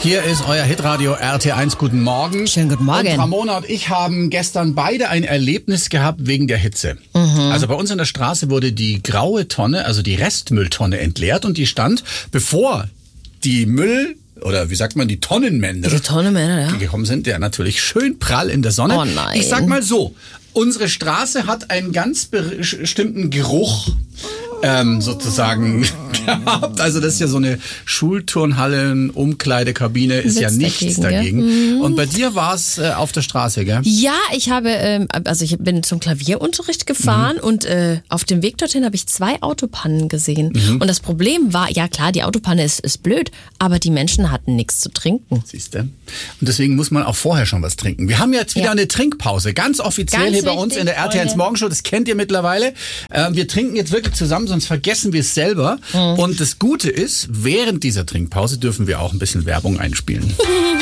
Hier ist euer Hitradio RT1. Guten Morgen. Schönen guten Morgen. Und Ramona und ich haben gestern beide ein Erlebnis gehabt wegen der Hitze. Also bei uns in der Straße wurde die graue Tonne, also die Restmülltonne entleert und die stand, bevor die die Tonnenmänner gekommen sind, der natürlich schön prall in der Sonne. Oh nein. Ich sag mal so, unsere Straße hat einen ganz bestimmten Geruch sozusagen gehabt. Also das ist ja so eine Schulturnhalle, Umkleidekabine, ist ja nichts dagegen. Und bei dir war es auf der Straße, gell? Ja, ich bin zum Klavierunterricht gefahren und auf dem Weg dorthin habe ich 2 Autopannen gesehen. Und das Problem war, ja klar, die Autopanne ist blöd, aber die Menschen hatten nichts zu trinken. Siehst du? Und deswegen muss man auch vorher schon was trinken. Wir haben jetzt wieder eine Trinkpause, ganz offiziell hier bei uns in der RT1 Morgenshow, das kennt ihr mittlerweile. Wir trinken jetzt wirklich zusammen, sonst vergessen wir es selber. Und das Gute ist, während dieser Trinkpause dürfen wir auch ein bisschen Werbung einspielen.